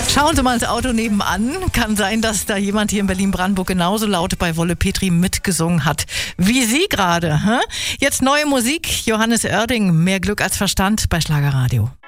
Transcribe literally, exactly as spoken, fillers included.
Schauen Sie mal ins Auto nebenan. Kann sein, dass da jemand hier in Berlin-Brandenburg genauso laut bei Wolle Petri mitgesungen hat wie Sie gerade. Hä? Jetzt neue Musik. Johannes Oerding, Mehr Glück als Verstand bei Schlagerradio.